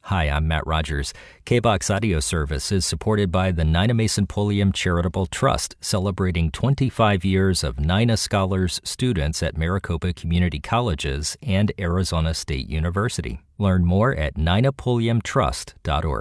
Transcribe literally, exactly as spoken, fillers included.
Hi, I'm Matt Rogers. K B O X Audio Service is supported by the Nina Mason Pulliam Charitable Trust, celebrating twenty-five years of Nina Scholars students at Maricopa Community Colleges and Arizona State University. Learn more at nina pulliam trust dot org.